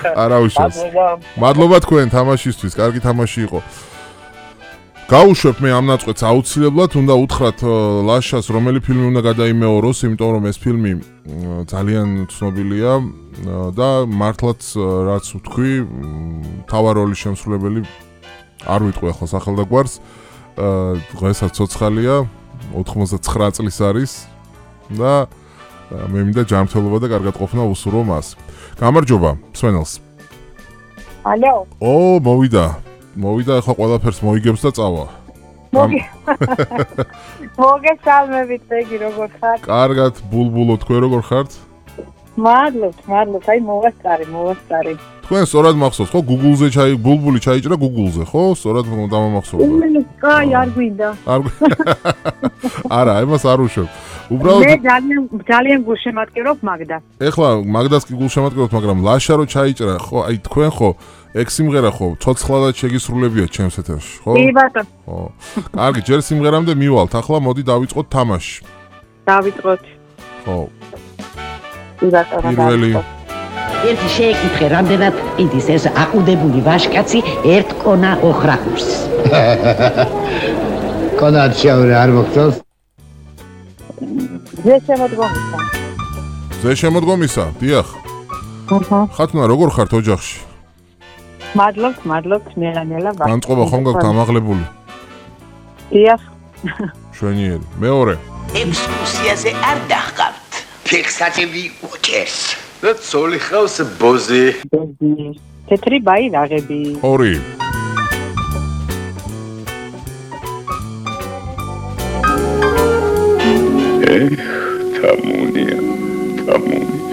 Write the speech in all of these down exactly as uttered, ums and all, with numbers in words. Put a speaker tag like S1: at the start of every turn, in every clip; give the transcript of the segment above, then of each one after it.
S1: არა უშავს. მადლობა თქვენ თამაშისთვის, კარგი თამაში იყო. გავუშვებ მე ამ ნაწყვეტს აუცილებლად, უნდა უთხრათ ლაშას რომელი ფილმი უნდა გადაიმეოროს, იმიტომ რომ ეს ფილმი ძალიან ცნობილია და მართლაც რაც ვთქვი, მთავარ როლის შემსრულებელი არ ვიტყვი ახლა სახელდაგვარს, დღესაც ცოცხალია, ოთხმოცდაცხრა წლის არის და მე მინდა ჯანმრთელობა და კარგად ყოფნა უსურვო მას. გამარჯობა, მსმენელს.
S2: ალო.
S1: ო, მოვიდა. მოვიდა ახლა ყველაფერს მოიგებს და წავა.
S2: მოგესალმებით, ეგი როგორ ხარ?
S1: კარგად, ბულბულო, თქვენ როგორ ხართ?
S2: მადლობთ, მადლობთ, აი მოვასწარი, მოვასწარი.
S1: თქვენ სწორად მახსოვს, ხო? Google-ზე ჩაი, ბულბული ჩაიჭრა Google-ზე, ხო? სწორად დამამახსოვრდა.
S2: კაი, არ გვინდა.
S1: არ არა, იმას არ უშვებ. უბრალოდ
S2: მე ძალიან ძალიან გულშემატკივრობ მაგდას.
S1: ეხლა მაგდას კი გულშემატკივრობთ, მაგრამ ლაშა რო ჩაიჭრა, ხო, აი თქვენ ხო ეგ სიმღერა ხო ცოცხლადად შეგისრულებიათ ჩემს ეთერში, ხო?
S2: კი ბატონო.
S1: ხო. კარგი, ჯერ სიმღერამდე მივალთ. ახლა მოდი დავიწყოთ თამაში.
S2: დავიწყოთ.
S1: ხო.
S2: კი ბატონო.
S1: პირველი
S3: ერთი შეეკითხე, რამდენად ყიდის ეს აყუდებული ვაჟკაცი ერთ კონა ოხრახურს.
S4: კონა შეურე არ მოგწონს?
S2: ზე შემოდგომისა.
S1: ზე შემოდგომისა, დიახ.
S2: აჰა.
S1: ხათუნა როგორ ხართ ოჯახში?
S2: მადლობთ, მადლობთ, ნელა-ნელა ვარ.
S1: განწყობა ხომ გაქვთ ამაღლებული?
S2: დიახ.
S1: შვენიერი. მეორე.
S3: ექსკურსიაზე არ დახყავთ.
S4: ფიქსატები უჩეს.
S5: და ცოლი ხავს ბოზი.
S2: თეთრი ბაირაღები.
S1: ორი.
S5: თამუნია, თამუნია.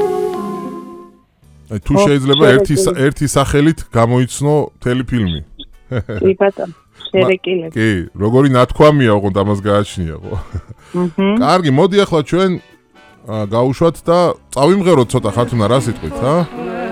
S1: აი თუ შეიძლება ერთი ერთი სახელით გამოიცნო მთელი ფილმი.
S2: კი ბატონო, შერეკილებ.
S1: კი, როგორი ნათქვამია, ოღონდ ამას გააჩნია, ხო?
S2: აჰა.
S1: კარგი, მოდი ახლა ჩვენ გავუშვათ და წავიმღეროთ ცოტა ხათუნა, რა სიტყვით, ა?